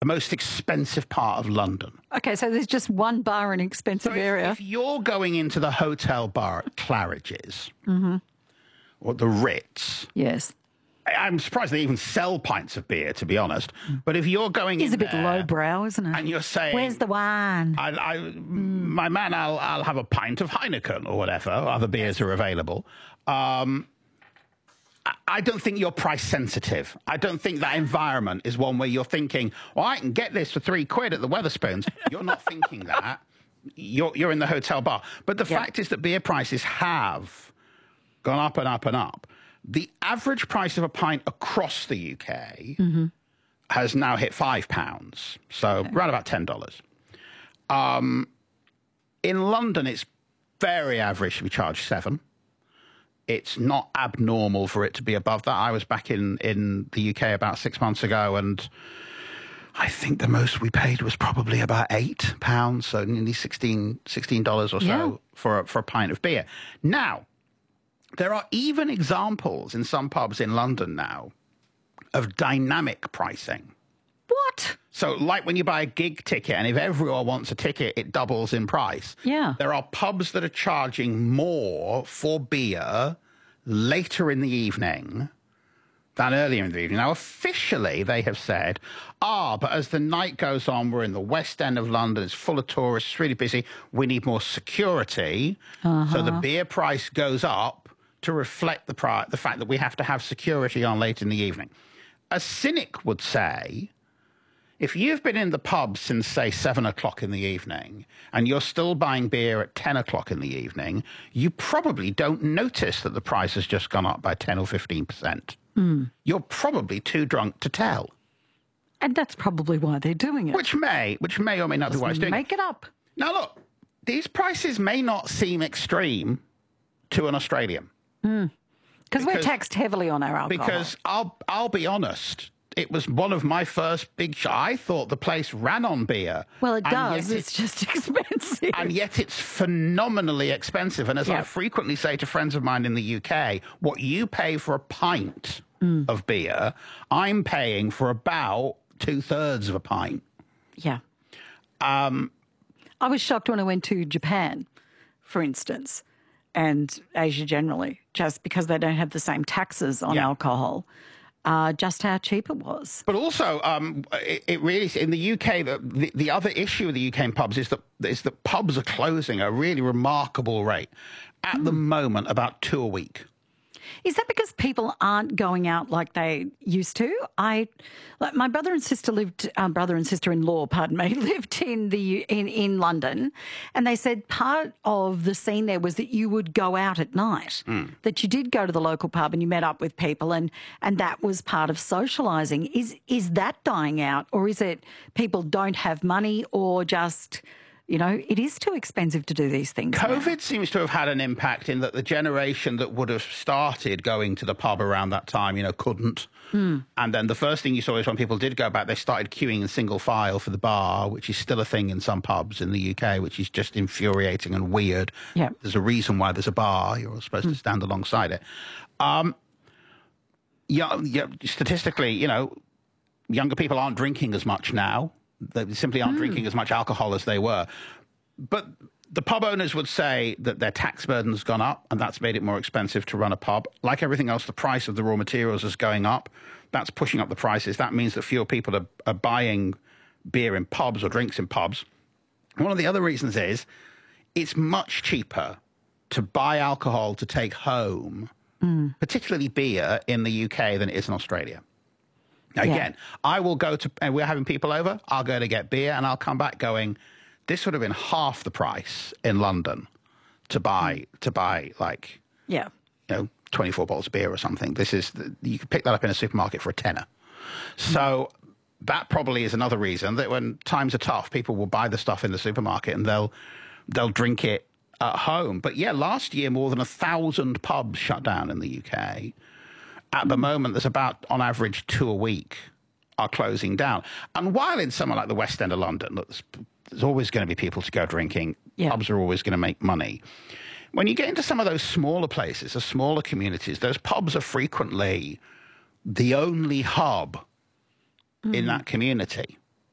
most expensive part of London. Okay, so there's just one bar in an expensive area. If you're going into the hotel bar at Claridge's or the Ritz, yes, I'm surprised they even sell pints of beer, to be honest. But if you're going in it's a bit there lowbrow, isn't it? and you're saying, "Where's the wine?" My man, I'll have a pint of Heineken or whatever. Other beers are available. I don't think you're price sensitive. I don't think that environment is one where you're thinking, well, I can get this for £3 at the Wetherspoons. You're not thinking that. You're in the hotel bar. But the fact is that beer prices have gone up and up and up. The average price of a pint across the UK has now hit £5. So around about $10. In London, it's very average to be charged £7. It's not abnormal for it to be above that. I was back in the UK about 6 months ago, and I think the most we paid was probably about £8, so nearly $16 or so for a pint of beer. Now, there are even examples in some pubs in London now of dynamic pricing. What? So, like when you buy a gig ticket, and if everyone wants a ticket, it doubles in price. Yeah. There are pubs that are charging more for beer later in the evening than earlier in the evening. Now, officially, they have said, but as the night goes on, we're in the West End of London, it's full of tourists, it's really busy, we need more security. So the beer price goes up to reflect the fact that we have to have security on late in the evening. A cynic would say, if you've been in the pub since, say, 7 o'clock in the evening and you're still buying beer at 10 o'clock in the evening, you probably don't notice that the price has just gone up by 10 or 15%. You're probably too drunk to tell. And that's probably why they're doing it. Which may or may not be why it's doing it. Make it up. Now, look, these prices may not seem extreme to an Australian. Because we're taxed heavily on our alcohol. Because I'll be honest, it was one of my first big I thought the place ran on beer. Well, it does. It's just expensive. And yet it's phenomenally expensive. And as I frequently say to friends of mine in the UK, what you pay for a pint of beer, I'm paying for about 2/3 of a pint. Yeah. I was shocked when I went to Japan, for instance, and Asia generally, just because they don't have the same taxes on alcohol. Just how cheap it was. But also, it really, in the UK, the other issue with the UK pubs is that pubs are closing at a really remarkable rate. At the moment, about 2 a week. Is that because people aren't going out like they used to? My brother and sister-in-law, pardon me, lived in London, and they said part of the scene there was that you would go out at night, that you did go to the local pub and you met up with people, and that was part of socialising. Is that dying out, or is it people don't have money, or just, it is too expensive to do these things? COVID seems to have had an impact in that the generation that would have started going to the pub around that time, couldn't. And then the first thing you saw is when people did go back, they started queuing in single file for the bar, which is still a thing in some pubs in the UK, which is just infuriating and weird. Yeah. There's a reason why there's a bar. You're supposed to stand alongside it. Statistically, younger people aren't drinking as much now. They simply aren't drinking as much alcohol as they were. But the pub owners would say that their tax burden has gone up, and that's made it more expensive to run a pub. Like everything else, the price of the raw materials is going up. That's pushing up the prices. That means that fewer people are buying beer in pubs or drinks in pubs. One of the other reasons is it's much cheaper to buy alcohol to take home, particularly beer, in the UK than it is in Australia. Again, I will go to, and we're having people over, I'll go to get beer, and I'll come back going, this would have been half the price in London to buy 24 bottles of beer or something. You could pick that up in a supermarket for a tenner. So that probably is another reason that when times are tough, people will buy the stuff in the supermarket and they'll drink it at home. But last year, more than 1,000 pubs shut down in the UK. At the moment, there's about, on average, 2 a week are closing down. And while in somewhere like the West End of London, there's always going to be people to go drinking, pubs are always going to make money. When you get into some of those smaller places, the smaller communities, those pubs are frequently the only hub in that community.